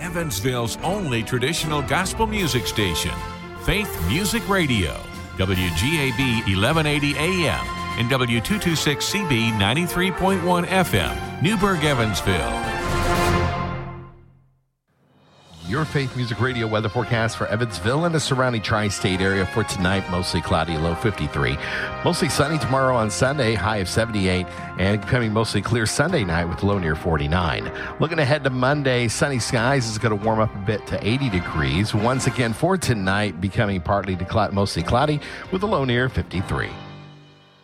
Evansville's only traditional gospel music station, Faith Music Radio, WGAB 1180 AM and W226CB 93.1 FM, Newburgh, Evansville. Your Faith Music Radio weather forecast for Evansville and the surrounding tri-state area for tonight. Mostly cloudy, low 53. Mostly sunny tomorrow on Sunday, high of 78. And becoming mostly clear Sunday night with a low near 49. Looking ahead to Monday, sunny skies is going to warm up a bit to 80 degrees. Once again for tonight, becoming partly to mostly cloudy with a low near 53.